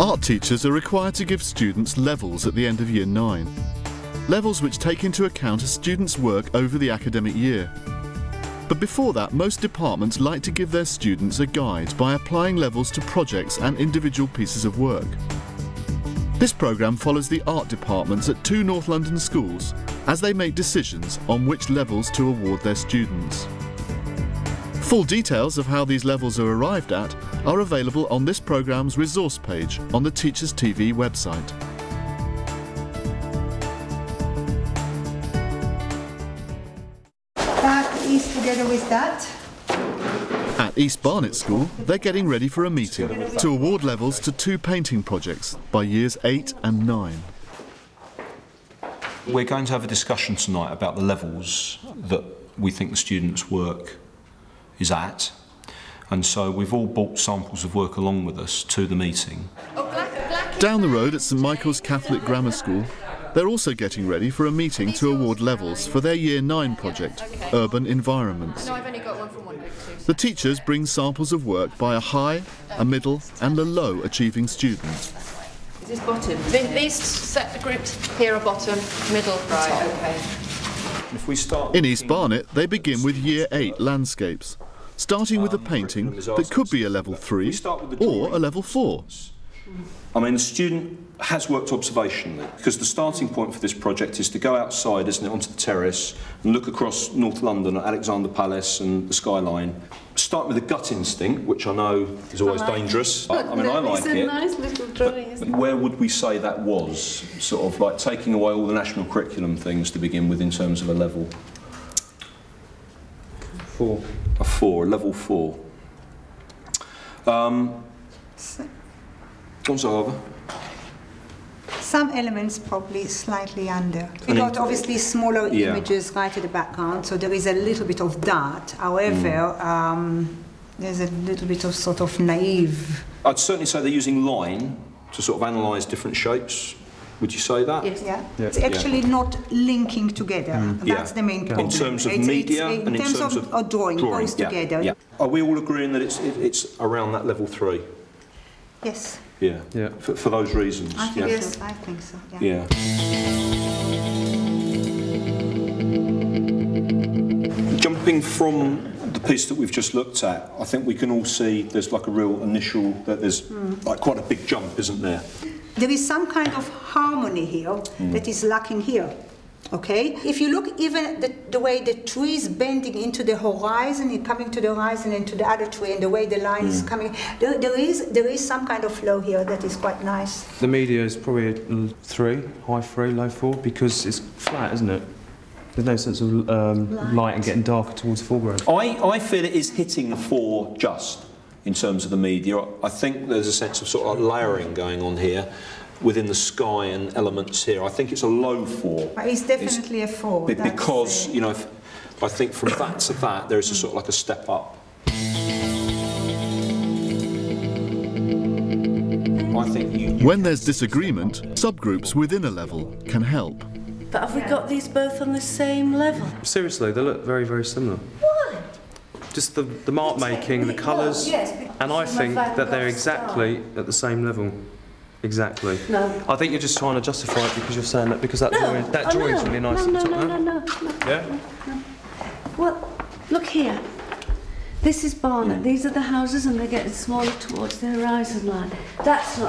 Art teachers are required to give students levels at the end of Year 9. Levels which take into account a student's work over the academic year. But before that, most departments like to give their students a guide by applying levels to projects and individual pieces of work. This programme follows the art departments at 2 North London schools as they make decisions on which levels to award their students. Full details of how these levels are arrived at are available on this programme's resource page on the Teachers TV website. That is together with that. At East Barnet School, they're getting ready for a meeting to award levels to 2 painting projects by Years 8 and 9. We're going to have a discussion tonight about the levels that we think the students' work is at, and so we've all brought samples of work along with us to the meeting. Down the road at St Michael's Catholic Grammar School, they're also getting ready for a meeting to award levels for their Year 9 project, Urban Environments. The teachers bring samples of work by a high, a middle and a low achieving student. Is this bottom? These set the groups here are bottom, middle, right, top. Okay. If we start in East Barnet, they begin with Year 8 landscapes, starting with a painting that could be a level 3 or a level 4. I mean, the student has worked observationally, because the starting point for this project is to go outside, isn't it, onto the terrace and look across North London at Alexander Palace and the skyline. Start with a gut instinct, which I know is always dangerous. I mean, I like it. Nice little drawing, isn't it? Where would we say that was? Sort of like taking away all the national curriculum things to begin with in terms of a level? 4. A 4, a level 4. Observer. Some elements probably slightly under. We got obviously smaller images right at the background, so there is a little bit of that. However, there's a little bit of sort of naive. I'd certainly say they're using line to sort of analyse different shapes. Would you say that? Yes. Yeah. It's actually not linking together. That's the main problem. In terms of media and in terms of drawing goes together. Yeah. Are we all agreeing that it's around that level 3? Yes. Yeah. For those reasons. I think so. I think so. Yeah. Jumping from the piece that we've just looked at, I think we can all see there's like a real initial, that there's like quite a big jump, isn't there? There is some kind of harmony here that is lacking here. Okay? If you look even the way the tree is bending into the horizon, and coming to the horizon and to the other tree, and the way the line is coming, there is some kind of flow here that is quite nice. The media is probably a 3, high 3, low 4, because it's flat, isn't it? There's no sense of light and getting darker towards the foreground. I feel it is hitting a 4 just in terms of the media. I think there's a sense of sort of layering going on here within the sky and elements here. I think it's a low 4. It's definitely a 4. Because, you know, I think from that to that, there is a sort of like a step up. I think when there's disagreement, subgroups within a level can help. But have we got these both on the same level? Seriously, they look very, very similar. Why? Just the mark making, the colours, and I think that they're exactly at the same level. Exactly. No. I think you're just trying to justify it because you're saying that because that drawing's really nice. No. Yeah? Well, look here. This is Barnet. These are the houses and they're getting smaller towards the horizon line. That's not